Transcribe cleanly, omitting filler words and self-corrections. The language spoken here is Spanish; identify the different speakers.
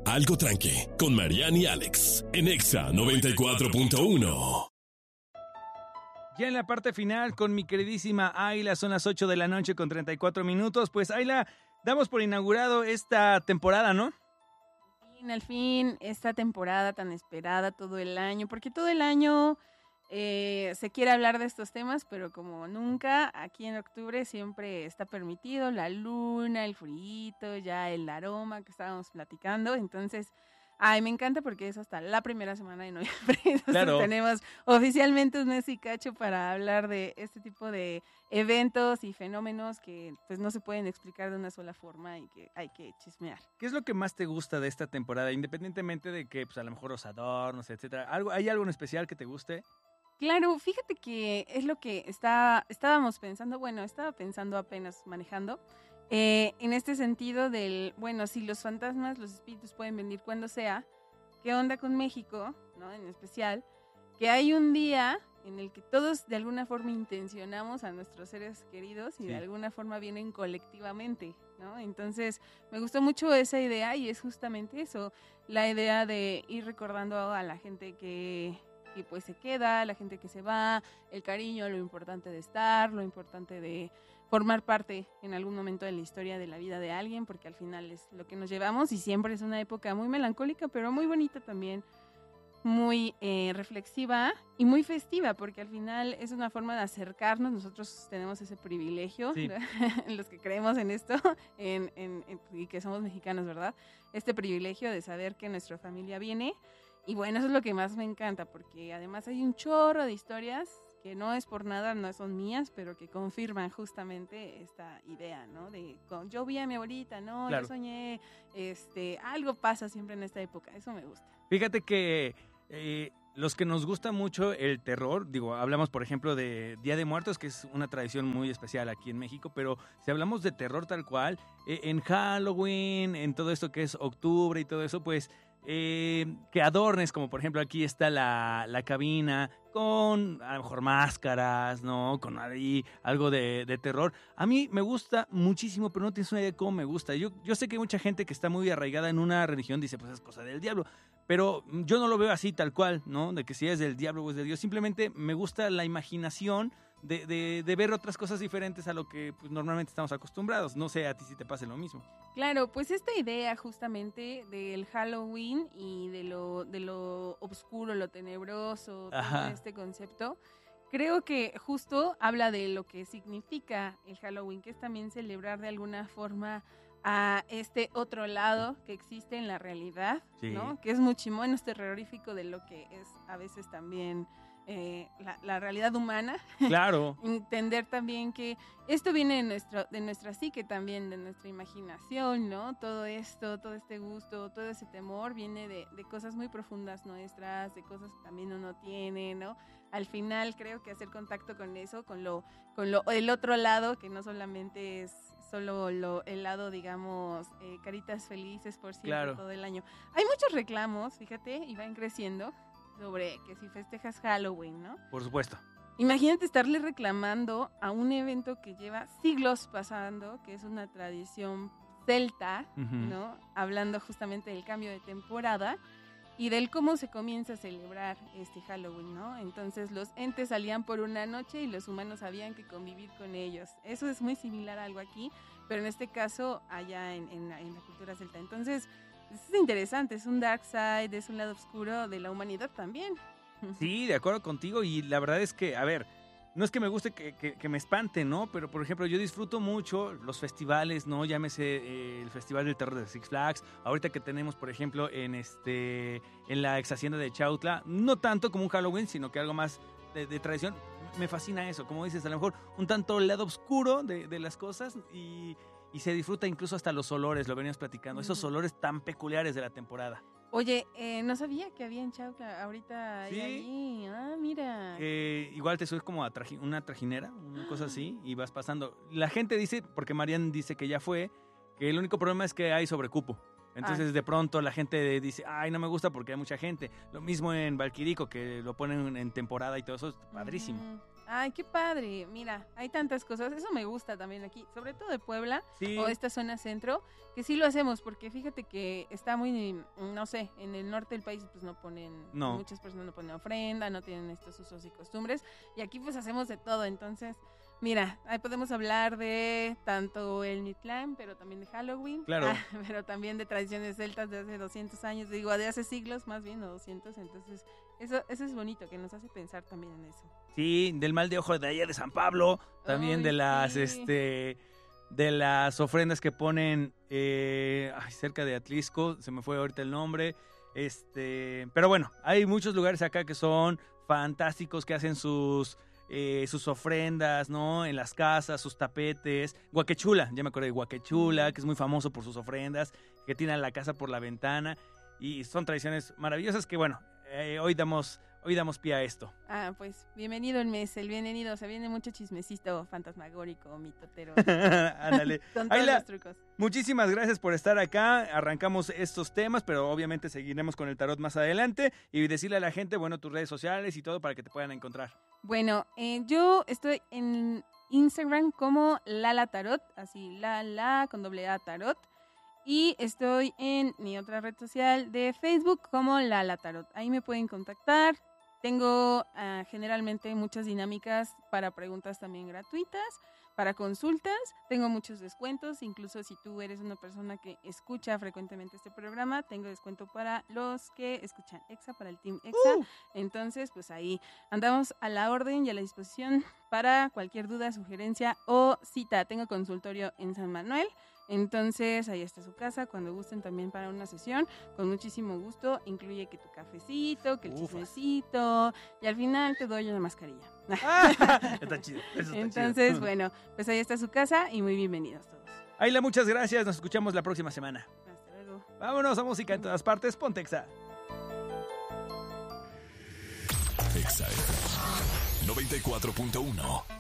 Speaker 1: Algo Tranqui, con Mariana y Alex, en Exa 94.1.
Speaker 2: Ya en la parte final con mi queridísima Ayla, son las 8 de la noche con 34 minutos. Pues Ayla, damos por inaugurado esta temporada, ¿no?
Speaker 3: Al fin, esta temporada tan esperada todo el año, porque todo el año se quiere hablar de estos temas, pero como nunca, aquí en octubre siempre está permitido la luna, el frío, ya el aroma que estábamos platicando, entonces... Ay, me encanta porque es hasta la primera semana de noviembre. Entonces
Speaker 2: Claro.
Speaker 3: tenemos oficialmente un mes y cacho para hablar de este tipo de eventos y fenómenos que pues no se pueden explicar de una sola forma y que hay que chismear.
Speaker 2: ¿Qué es lo que más te gusta de esta temporada? Independientemente de que pues, a lo mejor los adornos, etcétera. ¿Hay algo en especial que te guste?
Speaker 3: Claro, fíjate que es lo que estábamos pensando, estaba pensando apenas manejando, en este sentido del, si los fantasmas, los espíritus pueden venir cuando sea, ¿qué onda con México, no? En especial, que hay un día en el que todos de alguna forma intencionamos a nuestros seres queridos y de alguna forma vienen colectivamente, ¿no? Entonces, me gustó mucho esa idea y es justamente eso, la idea de ir recordando a la gente que pues se queda, la gente que se va, el cariño, lo importante de estar, lo importante de formar parte en algún momento de la historia de la vida de alguien, porque al final es lo que nos llevamos y siempre es una época muy melancólica, pero muy bonita también, muy reflexiva y muy festiva, porque al final es una forma de acercarnos, nosotros tenemos ese privilegio,
Speaker 2: Sí.
Speaker 3: los que creemos en esto y que somos mexicanos, ¿verdad? Este privilegio de saber que nuestra familia viene. Y bueno, eso es lo que más me encanta, porque además hay un chorro de historias que no es por nada, no son mías, pero que confirman justamente esta idea, ¿no? Yo vi a mi abuelita, ¿no?
Speaker 2: Claro.
Speaker 3: Yo soñé, algo pasa siempre en esta época, eso me gusta.
Speaker 2: Fíjate que los que nos gusta mucho el terror, hablamos por ejemplo de Día de Muertos, que es una tradición muy especial aquí en México, pero si hablamos de terror tal cual, en Halloween, en todo esto que es octubre y todo eso, pues que adornes, como por ejemplo aquí está la cabina, con a lo mejor máscaras, ¿no? Con ahí algo de terror. A mí me gusta muchísimo, pero no tienes una idea de cómo me gusta. Yo sé que hay mucha gente que está muy arraigada en una religión, dice, pues es cosa del diablo. Pero yo no lo veo así tal cual, ¿no? De que si es del diablo o es de Dios. Simplemente me gusta la imaginación de ver otras cosas diferentes a lo que pues, normalmente estamos acostumbrados. No sé a ti si te pase lo mismo.
Speaker 3: Claro, pues esta idea justamente del Halloween y de lo oscuro, lo tenebroso, todo este concepto, creo que justo habla de lo que significa el Halloween, que es también celebrar de alguna forma a este otro lado que existe en la realidad,
Speaker 2: Sí.
Speaker 3: ¿no? Que es mucho menos terrorífico de lo que es a veces también la realidad humana.
Speaker 2: Claro.
Speaker 3: Entender también que esto viene de nuestra psique también, de nuestra imaginación, ¿no? Todo esto, todo este gusto, todo ese temor viene de cosas muy profundas nuestras, de cosas que también uno tiene, ¿no? Al final creo que hacer contacto con eso, con el otro lado, que no solamente es solo el lado, digamos, caritas felices por siempre,
Speaker 2: Claro.
Speaker 3: todo el año. Hay muchos reclamos, fíjate, y van creciendo sobre que si festejas Halloween, ¿no?
Speaker 2: Por supuesto.
Speaker 3: Imagínate estarle reclamando a un evento que lleva siglos pasando, que es una tradición celta, ¿no? Hablando justamente del cambio de temporada y del cómo se comienza a celebrar este Halloween, ¿no? Entonces los entes salían por una noche y los humanos habían que convivir con ellos. Eso es muy similar a algo aquí, pero en este caso allá en la cultura celta. Entonces, es interesante, es un dark side, es un lado oscuro de la humanidad también.
Speaker 2: Sí, de acuerdo contigo y la verdad es que, a ver, no es que me guste que me espante, ¿no? Pero, por ejemplo, yo disfruto mucho los festivales, ¿no? Llámese el Festival del Terror de Six Flags. Ahorita que tenemos, por ejemplo, en la ex hacienda de Chautla, no tanto como un Halloween, sino que algo más de tradición. Me fascina eso, como dices, a lo mejor un tanto lado oscuro de las cosas y se disfruta incluso hasta los olores, lo veníamos platicando, esos olores tan peculiares de la temporada.
Speaker 3: Oye, no sabía que había en Chautla ahorita
Speaker 2: Sí.
Speaker 3: allí. Ah, mira.
Speaker 2: Igual te subes como a una trajinera, una cosa así, y vas pasando. La gente dice, porque Marian dice que ya fue, que el único problema es que hay sobrecupo. Entonces de pronto la gente dice, ay, no me gusta porque hay mucha gente. Lo mismo en Valquirico, que lo ponen en temporada y todo eso, es padrísimo.
Speaker 3: Ay, qué padre. Mira, hay tantas cosas. Eso me gusta también aquí, sobre todo de Puebla
Speaker 2: Sí.
Speaker 3: o esta zona centro, que sí lo hacemos, porque fíjate que está muy, no sé, en el norte del país pues no ponen,
Speaker 2: No.
Speaker 3: muchas personas no ponen ofrenda, no tienen estos usos y costumbres, y aquí pues hacemos de todo. Entonces, mira, ahí podemos hablar de tanto el Mictlán, pero también de Halloween,
Speaker 2: Claro.
Speaker 3: pero también de tradiciones celtas de hace 200 años, digo, de hace siglos más bien, o 200, entonces eso es bonito, que nos hace pensar también en eso.
Speaker 2: Sí, del mal de ojo de allá de San Pablo, también
Speaker 3: Ay,
Speaker 2: de las,
Speaker 3: sí.
Speaker 2: de las ofrendas que ponen cerca de Atlisco, se me fue ahorita el nombre, pero bueno, hay muchos lugares acá que son fantásticos, que hacen sus ofrendas, ¿no? En las casas, sus tapetes. Guaquechula, ya me acuerdo de Guaquechula, que es muy famoso por sus ofrendas, que tiran la casa por la ventana, y son tradiciones maravillosas que, bueno, hoy damos pie a esto.
Speaker 3: Ah, pues bienvenido el bienvenido, se viene mucho chismecito fantasmagórico, mitotero,
Speaker 2: Ándale.
Speaker 3: con todos
Speaker 2: Ayla,
Speaker 3: los trucos.
Speaker 2: muchísimas gracias por estar acá. Arrancamos estos temas, pero obviamente seguiremos con el tarot más adelante y decirle a la gente, bueno, tus redes sociales y todo para que te puedan encontrar.
Speaker 3: Bueno, yo estoy en Instagram como Lala Tarot, así Lala con doble A Tarot. Y estoy en mi otra red social de Facebook como Lala Tarot. Ahí me pueden contactar. Tengo generalmente muchas dinámicas para preguntas también gratuitas, para consultas. Tengo muchos descuentos, incluso si tú eres una persona que escucha frecuentemente este programa, tengo descuento para los que escuchan EXA, para el Team EXA. Entonces, pues ahí andamos a la orden y a la disposición para cualquier duda, sugerencia o cita. Tengo consultorio en San Manuel. Entonces, ahí está su casa, cuando gusten también para una sesión, con muchísimo gusto, incluye que tu cafecito, que el chismecito, y al final te doy una mascarilla.
Speaker 2: Está chido, eso está
Speaker 3: Entonces,
Speaker 2: chido.
Speaker 3: bueno, pues ahí está su casa y muy bienvenidos todos.
Speaker 2: Ayla, muchas gracias, nos escuchamos la próxima semana.
Speaker 3: Hasta luego.
Speaker 2: Vámonos a música en todas partes, ponte Exa.
Speaker 1: Exa 94.1